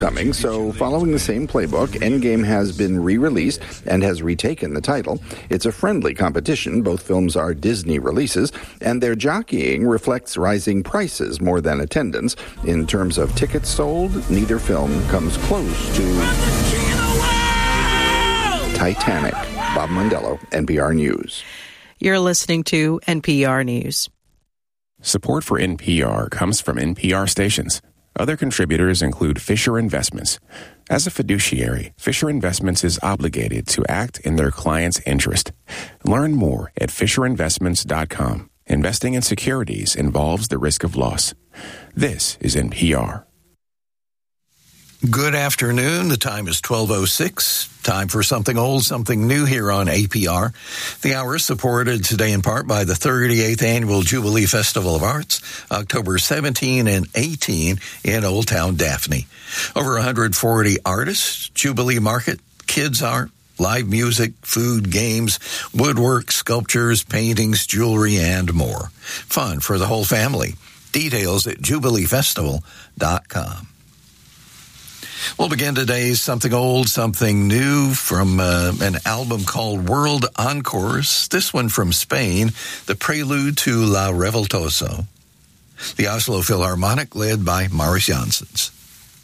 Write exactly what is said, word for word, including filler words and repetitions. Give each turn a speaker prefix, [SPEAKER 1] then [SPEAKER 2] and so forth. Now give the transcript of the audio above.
[SPEAKER 1] Coming, so following the same playbook, Endgame has been re-released and has retaken the title. It's a friendly competition. Both films are Disney releases, and their jockeying reflects rising prices more than attendance. In terms of tickets sold, neither film comes close to Titanic. Bob Mondello, N P R News.
[SPEAKER 2] You're listening to N P R News.
[SPEAKER 3] Support for N P R comes from N P R stations. Other contributors include Fisher Investments. As a fiduciary, Fisher Investments is obligated to act in their client's interest. Learn more at fisher investments dot com. Investing in securities involves the risk of loss. This is N P R.
[SPEAKER 4] Good afternoon. The time is twelve oh six. Time for something old, something new here on A P R. The hour is supported today in part by the thirty-eighth Annual Jubilee Festival of Arts, October seventeenth and eighteenth in Old Town Daphne. Over one hundred forty artists, Jubilee Market, kids art, live music, food, games, woodwork, sculptures, paintings, jewelry, and more. Fun for the whole family. Details at jubilee festival dot com. We'll begin today's Something Old, Something New from uh, an album called World Encores. This one from Spain, the prelude to La Revoltoso. The Oslo Philharmonic, led by Maurice Janssens.